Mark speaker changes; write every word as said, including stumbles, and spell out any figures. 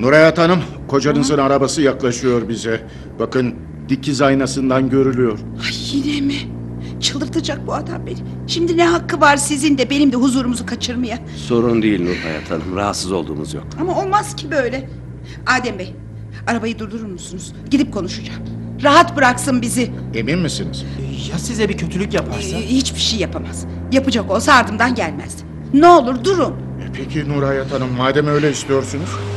Speaker 1: Nurhayat Hanım, kocanızın Hı? arabası yaklaşıyor bize. Bakın, dikiz aynasından görülüyor.
Speaker 2: Ay, yine mi? Çıldırtacak bu adam beni. Şimdi ne hakkı var sizin de benim de huzurumuzu kaçırmaya?
Speaker 3: Sorun değil Nurhayat Hanım, rahatsız olduğumuz yok.
Speaker 2: Ama olmaz ki böyle. Adem Bey, arabayı durdurur musunuz? Gidip konuşacağım. Rahat bıraksın bizi.
Speaker 1: Emin misiniz?
Speaker 4: Ya size bir kötülük yaparsa?
Speaker 2: Ee, hiçbir şey yapamaz. Yapacak olsa ardımdan gelmez. Ne olur durun.
Speaker 1: E peki Nurhayat Hanım, madem öyle istiyorsunuz.